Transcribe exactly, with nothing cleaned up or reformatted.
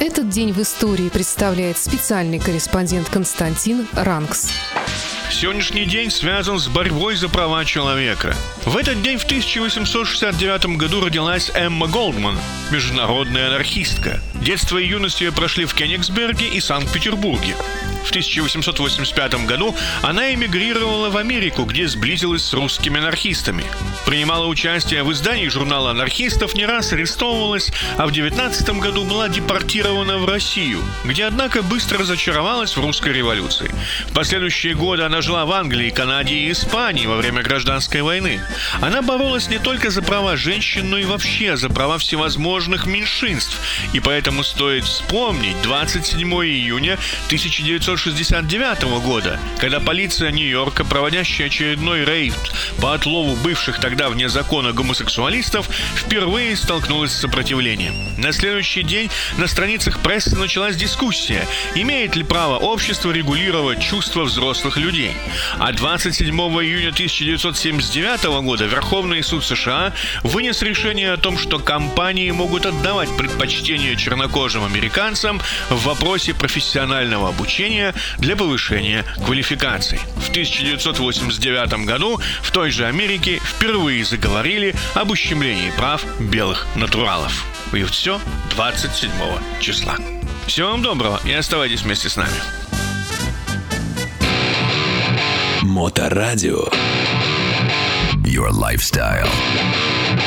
Этот день в истории представляет специальный корреспондент Константин Ранкс. Сегодняшний день связан с борьбой за права человека. В этот день в тысяча восемьсот шестьдесят девятом году родилась Эмма Голдман, международная анархистка. Детство и юность ее прошли в Кёнигсберге и Санкт-Петербурге. В тысяча восемьсот восемьдесят пятом году она эмигрировала в Америку, где сблизилась с русскими анархистами. Принимала участие в издании журнала анархистов, не раз арестовывалась, а в девятнадцатом году была депортирована в Россию, где, однако, быстро разочаровалась в русской революции. В последующие годы она жила в Англии, Канаде и Испании во время гражданской войны. Она боролась не только за права женщин, но и вообще за права всевозможных меньшинств. И поэтому стоит вспомнить двадцать седьмого июня тысяча девятьсот шестьдесят девятого года, когда полиция Нью-Йорка, проводящая очередной рейд по отлову бывших тогда вне закона гомосексуалистов, впервые столкнулась с сопротивлением. На следующий день на страницах прессы началась дискуссия, имеет ли право общество регулировать чувства взрослых людей. А двадцать седьмого июня тысяча девятьсот семьдесят девятого года Верховный суд США вынес решение о том, что компании могут отдавать предпочтение чернокожим американцам в вопросе профессионального обучения для повышения квалификаций. В тысяча девятьсот восемьдесят девятом году в той же Америке впервые заговорили об ущемлении прав белых натуралов. И все двадцать седьмого числа. Всего вам доброго и оставайтесь вместе с нами. Моторадио. Your lifestyle.